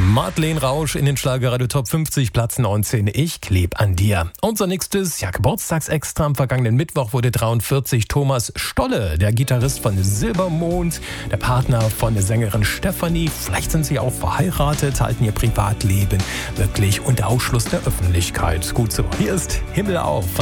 Madeleine Rausch in den Schlagerradio Top 50, Platz 19. Ich kleb an dir. Unser nächstes Geburtstagsextra am vergangenen Mittwoch wurde 43 Thomas Stolle, der Gitarrist von Silbermond, der Partner von der Sängerin Stefanie. Vielleicht sind sie auch verheiratet, halten ihr Privatleben wirklich unter Ausschluss der Öffentlichkeit. Gut so. Hier ist Himmel auf.